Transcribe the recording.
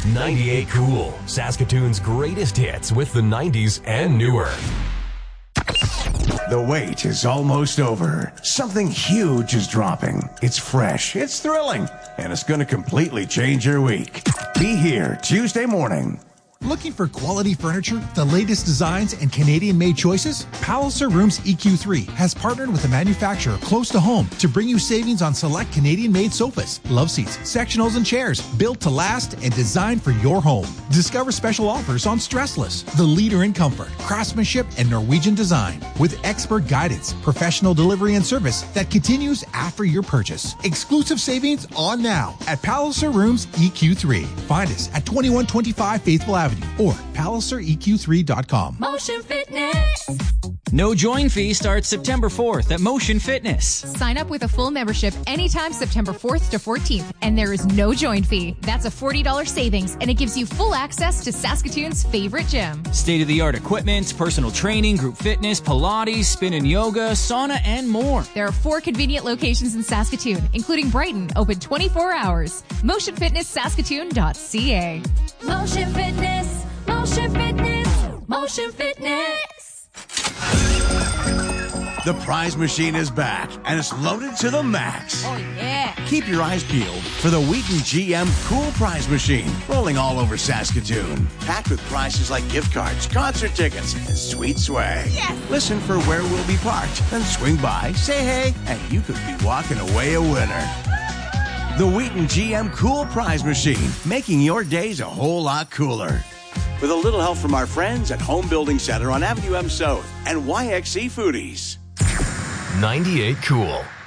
98 Cool, Saskatoon's greatest hits with the 90s and newer. The wait is almost over. Something huge is dropping. It's fresh, it's thrilling, and it's going to completely change your week. Be here Tuesday morning. Looking for quality furniture, the latest designs, and Canadian-made choices? Palliser Rooms EQ3 has partnered with a manufacturer close to home to bring you savings on select Canadian-made sofas, love seats, sectionals, and chairs built to last and designed for your home. Discover special offers on Stressless, the leader in comfort, craftsmanship, and Norwegian design, with expert guidance, professional delivery, and service that continues after your purchase. Exclusive savings on now at Palliser Rooms EQ3. Find us at 2125 Faithful Avenue or PalliserEQ3.com. Motion Fitness. No join fee starts September 4th at Motion Fitness. Sign up with a full membership anytime September 4th to 14th, and there is no join fee. That's a $40 savings, and it gives you full access to Saskatoon's favorite gym. State-of-the-art equipment, personal training, group fitness, Pilates, spin and yoga, sauna, and more. There are 4 convenient locations in Saskatoon, including Brighton, open 24 hours. MotionFitnessSaskatoon.ca. Motion Fitness. Motion Fitness. Motion Fitness. The prize machine is back, and it's loaded to the max. Oh, yeah. Keep your eyes peeled for the Wheaton GM Cool Prize Machine, rolling all over Saskatoon. Packed with prizes like gift cards, concert tickets, and sweet swag. Yes. Listen for where we'll be parked, then swing by, say hey, and you could be walking away a winner. The Wheaton GM Cool Prize Machine, making your days a whole lot cooler. With a little help from our friends at Home Building Center on Avenue M South and YXC Foodies. 98 Cool.